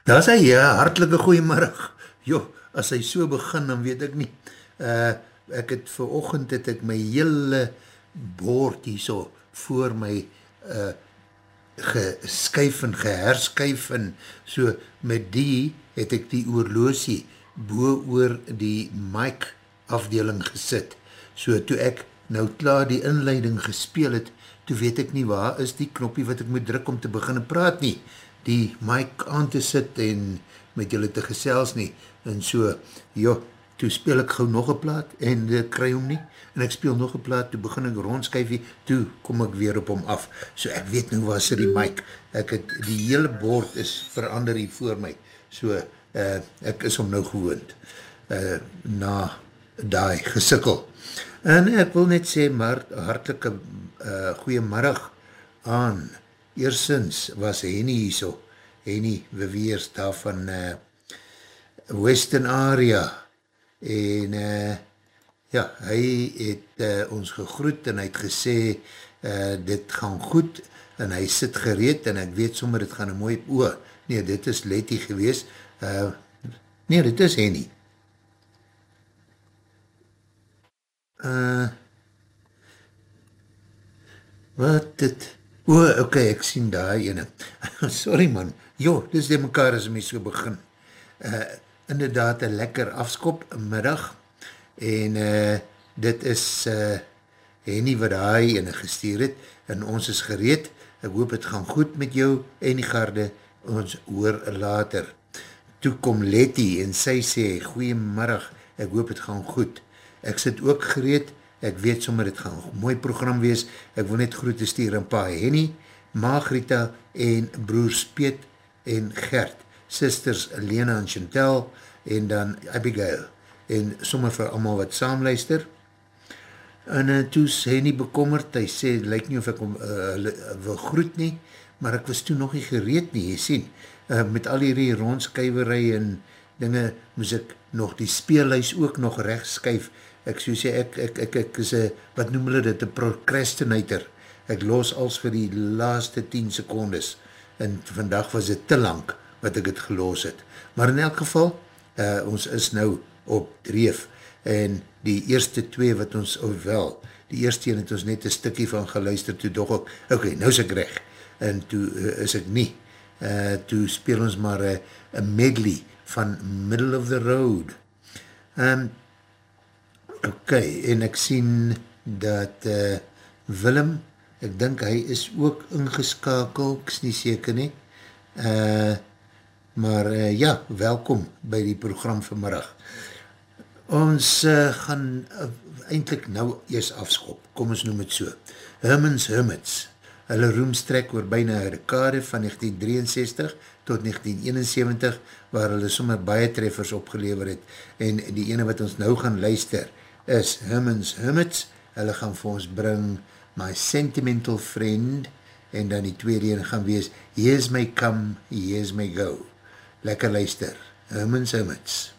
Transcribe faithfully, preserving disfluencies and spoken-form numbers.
Daar is hy, ja, hartelike goeiemiddag. Jo, as hy so begin, dan weet ek nie. Uh, ek het vanoggend het ek my hele bord hier so voor my uh, geskuif en geherskuif en so met die het ek die oorloosie bo oor die mic afdeling gesit. So toe ek nou klaar die inleiding gespeel het, toe weet ek nie waar is die knoppie wat ek moet druk om te begin praat nie. Die mic aan te sit en met julle te gesels nie. En so, joh, toe speel ek gauw nog een plaat en ek kry hom nie. En ek speel nog een plaat, toe begin ek rondskuifie, toe kom ek weer op hom af. So ek weet nou waar sit die mic. Ek het, die hele bord is verander hier voor my. So uh, ek is hom nou gewoond. Uh, na daai gesikkel. En ek wil net sê, maar hartelike uh, goeiemiddag aan. Eersins was Henny hier so, Henny Beweers daar van uh, Western Area en uh, ja, hy het uh, ons gegroet en hy het gesê uh, dit gaan goed en hy sit gereed en ek weet sommer dit gaan een mooi, o, nee, dit is Letty gewees, uh, nee, dit is Henny. Uh, wat dit... O, oké, okay, ek sien daar ene. Sorry man, jo, dis die mekaar as my so begin. Uh, inderdaad, een lekker afskop, middag, en uh, dit is uh, Henny wat hy ene gestuur het, en ons is gereed, ek hoop het gaan goed met jou, en die garde, ons hoor later. Toe kom Letty, en sy sê, goeiemiddag, ek hoop het gaan goed. Ek sit ook gereed, ek weet sommer het gaan een mooi program wees, ek wil net groete stuur aan pa Henny, Margrita en broers Piet en Gert, sisters Lena en Chantal en dan Abigail en sommer vir allemaal wat saamluister. En uh, toe is Henny bekommerd, hy sê, lyk nie of ek om, uh, wil groet nie, maar ek was toe nog nie gereed nie, jy sien, uh, met al hierdie rondskuiverij en dinge, moes ek nog die speelhuis ook nog recht skuif. Ek so sê, ek, ek, ek, ek is een, wat noem hulle dit, een procrastinator. Ek los als vir die laaste tien secondes. En vandag was het te lang wat ek het gelos het. Maar in elk geval, uh, ons is nou op dreef. En die eerste twee wat ons, oh wel, die eerste een het ons net een stukkie van geluister, toe dog ek, oké, okay, nou is ek reg. En toe uh, is ek nie. Uh, toe speel ons maar een uh, medley van Middle of the Road. Um, Ok, en ek sien dat uh, Willem, ek dink hy is ook ingeskakel, ek is nie seker nie, uh, maar uh, ja, welkom by die program vanmiddag. Ons uh, gaan uh, eindelijk nou eers afskop, kom ons noem het so. Herman's Hermits, hulle roemstrek oor byna een dekade van negentien drieënzestig tot negentien eenenseventig, waar hulle sommer baie treffers opgelever het, en die ene wat ons nou gaan luister, is Herman's Hermits, hulle gaan vir ons bring My Sentimental Friend, en dan die tweede ene gaan wees Here's My Come, Here's My Go. Lekker luister, Herman's Hermits.